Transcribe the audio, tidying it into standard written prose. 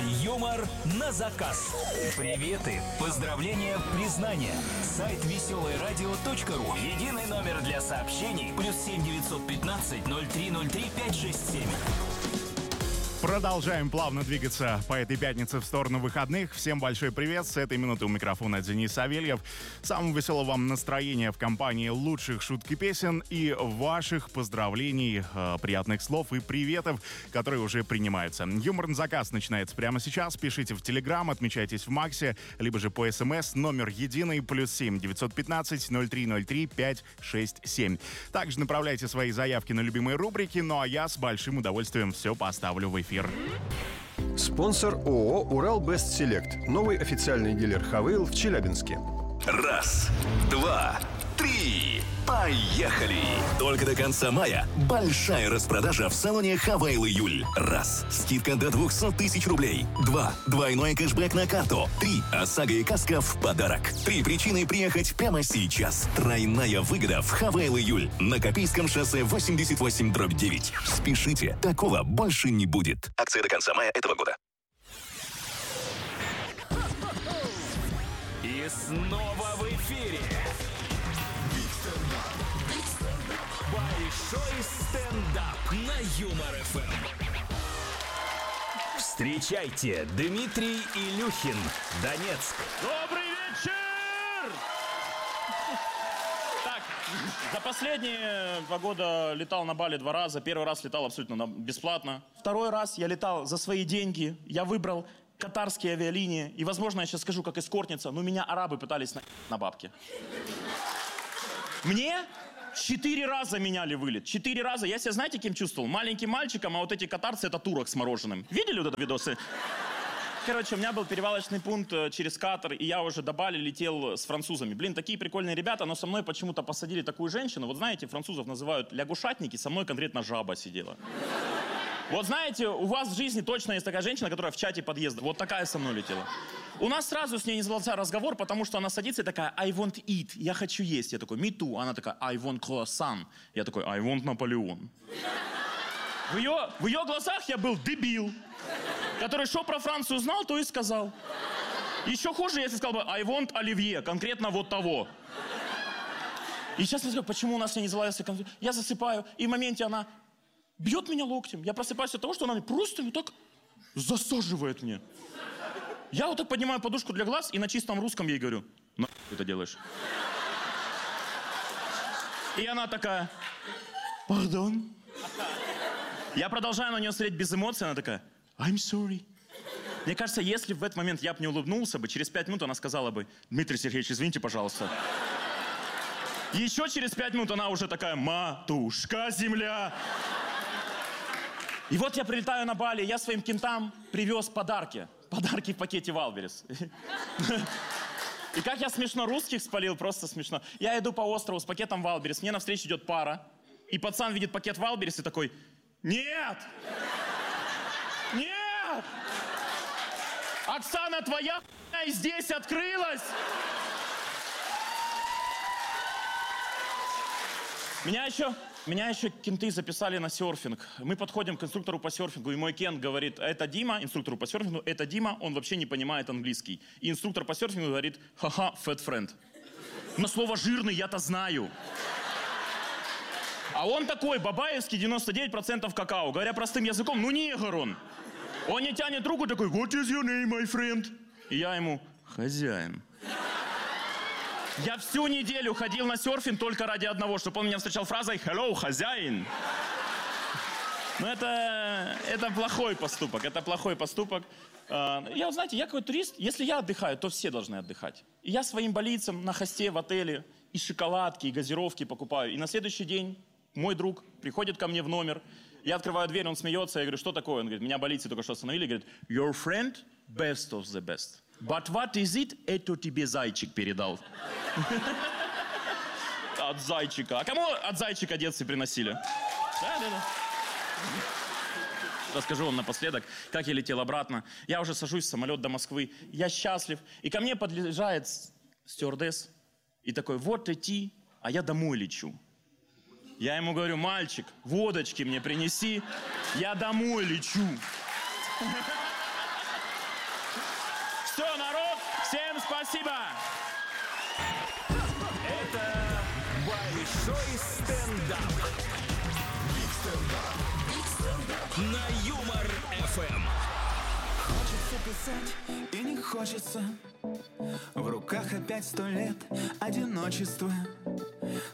Юмор на заказ. Приветы, поздравления, признания. Сайт веселоерадио.ру. Единый номер для сообщений. +7 915 0303 567. Продолжаем плавно двигаться по этой пятнице в сторону выходных. Всем большой привет. С этой минуты у микрофона Денис Савельев. Самого веселого вам настроения в компании лучших шуток и песен и ваших поздравлений, приятных слов и приветов, которые уже принимаются. Юмор на заказ начинается прямо сейчас. Пишите в Телеграм, отмечайтесь в Максе, либо же по СМС. Номер единый +7 915 0303 567. Также направляйте свои заявки на любимые рубрики. Ну а я с большим удовольствием все поставлю в эфир. Спонсор ООО «Урал Бест Селект». Новый официальный дилер «Хавейл» в Челябинске. Раз, два, три. Поехали! Только до конца мая большая распродажа в салоне «Хавейл Июль». Раз. Скидка до 200 тысяч рублей. Два. Двойной кэшбэк на карту. Три. ОСАГО и каска в подарок. Три причины приехать прямо сейчас. Тройная выгода в «Хавейл Июль». На Копейском шоссе 88/9. Спешите, такого больше не будет. Акция до конца мая этого года. И снова в эфире большой стендап на Юмор ФМ. Встречайте, Дмитрий Илюхин, Донецк. Добрый вечер! Так, за последние 2 года летал на Бали 2 раза. Первый раз летал абсолютно бесплатно. Второй раз я летал за свои деньги. Я выбрал катарские авиалинии. И, возможно, я сейчас скажу, как эскортница, но меня арабы пытались на бабки. Мне 4 раза меняли вылет. 4 раза. Я себя, знаете, кем чувствовал? Маленьким мальчиком, а вот эти катарцы — это турок с мороженым. Видели вот это видосы? Короче, у меня был перевалочный пункт через Катар, и я уже до Бали летел с французами. Блин, такие прикольные ребята, но со мной почему-то посадили такую женщину. Вот знаете, французов называют лягушатники, со мной конкретно жаба сидела. Вот знаете, у вас в жизни точно есть такая женщина, которая в чате подъезда. Вот такая со мной летела. У нас сразу с ней не задался разговор, потому что она садится и такая: I want eat, я хочу есть. Я такой: me too. Она такая: I want croissant. Я такой: I want Наполеон. В ее глазах я был дебил, который что про Францию знал, то и сказал. Еще хуже, если сказал бы: I want оливье, конкретно вот того. И сейчас я скажу, почему у нас не задался конфликт. Я засыпаю, и в моменте она бьет меня локтем. Я просыпаюсь от того, что она просто вот так засаживает мне. Я вот так поднимаю подушку для глаз и на чистом русском ей говорю: нахуй ты это делаешь? И она такая: пардон. Я продолжаю на нее смотреть без эмоций, она такая: I'm sorry. Мне кажется, если в этот момент я бы не улыбнулся бы, через 5 минут она сказала бы: Дмитрий Сергеевич, извините, пожалуйста. Еще через 5 минут она уже такая: матушка земля. И вот я прилетаю на Бали, я своим кентам привез подарки. Подарки в пакете Валберес. И как я смешно русских спалил, просто смешно. Я иду по острову с пакетом Валберес, мне навстречу идет пара, и пацан видит пакет Валберес и такой: нет! Нет! Оксана, твоя хуйня и здесь открылась! Меня еще кенты записали на серфинг. Мы подходим к инструктору по серфингу, и мой кент говорит: это Дима, инструктору по серфингу, это Дима, он вообще не понимает английский. И инструктор по серфингу говорит: ха-ха, fat friend. Но слово жирный я-то знаю. А он такой, бабаевский, 99% какао. Говоря простым языком, ну негр он. Он не тянет руку, такой: what is your name, my friend? И я ему: хозяин. Я всю неделю ходил на серфинг только ради одного, чтобы он меня встречал фразой «Hello, хозяин». Но это плохой поступок, это плохой поступок. Я, знаете, я какой турист, если я отдыхаю, то все должны отдыхать. И я своим балийцам на хосте в отеле и шоколадки, и газировки покупаю. И на следующий день мой друг приходит ко мне в номер, я открываю дверь, он смеется, я говорю: что такое? Он говорит: меня балийцы только что остановили, говорит: your friend best of the best. But what is it? Это тебе зайчик передал. От зайчика. А кому от зайчика детцы приносили? Да. Расскажу вам напоследок, как я летел обратно. Я уже сажусь в самолет до Москвы. Я счастлив. И ко мне подъезжает стюардесс и такой: вот идти, а я домой лечу. Я ему говорю: мальчик, водочки мне принеси, я домой лечу. Все, народ, всем спасибо. Это большой стендап. На Юмор ФМ. Хочется писать и не хочется. В руках опять 100 лет одиночества.